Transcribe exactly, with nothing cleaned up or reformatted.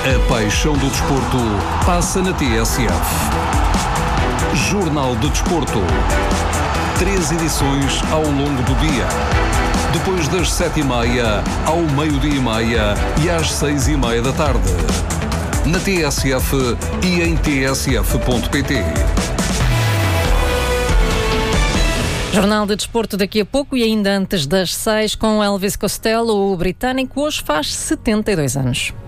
A paixão do desporto passa na T S F. Jornal de Desporto. Três edições ao longo do dia. Depois das sete e meia, ao meio-dia e meia e às seis e meia da tarde. Na T S F e em t s f ponto p t. Jornal de Desporto daqui a pouco e ainda antes das seis com Elvis Costello, o britânico, hoje faz setenta e dois anos.